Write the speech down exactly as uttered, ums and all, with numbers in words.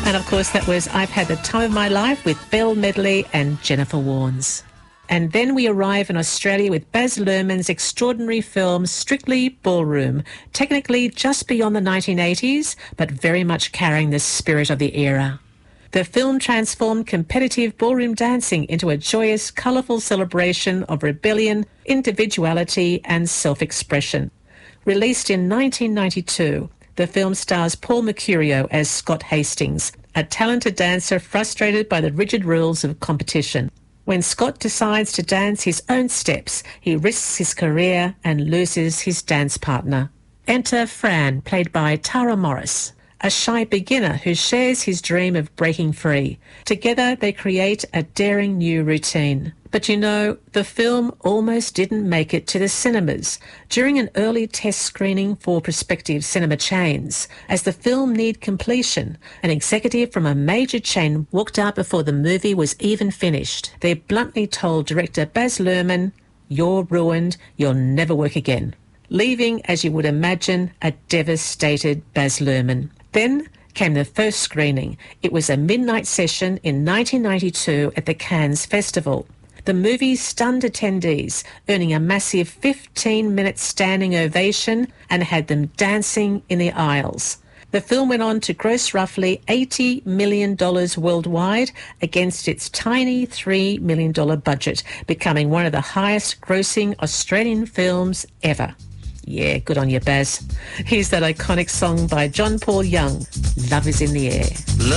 And of course that was I've Had the Time of My Life with Belle Medley and Jennifer Warnes. And then we arrive in Australia with Baz Luhrmann's extraordinary film Strictly Ballroom, technically just beyond the nineteen eighties, but very much carrying the spirit of the era. The film transformed competitive ballroom dancing into a joyous, colourful celebration of rebellion, individuality and self-expression. Released in nineteen ninety-two, the film stars Paul Mercurio as Scott Hastings, a talented dancer frustrated by the rigid rules of competition. When Scott decides to dance his own steps, he risks his career and loses his dance partner. Enter Fran, played by Tara Morris, a shy beginner who shares his dream of breaking free. Together they create a daring new routine. But you know, the film almost didn't make it to the cinemas during an early test screening for prospective cinema chains. As the film neared completion, an executive from a major chain walked out before the movie was even finished. They bluntly told director Baz Luhrmann, "You're ruined, you'll never work again," leaving, as you would imagine, a devastated Baz Luhrmann. Then came the first screening. It was a midnight session in nineteen ninety-two at the Cannes Festival. The movie stunned attendees, earning a massive fifteen-minute standing ovation and had them dancing in the aisles. The film went on to gross roughly eighty million dollars worldwide against its tiny three million dollars budget, becoming one of the highest-grossing Australian films ever. Yeah, good on you, Baz. Here's that iconic song by John Paul Young, Love is in the Air.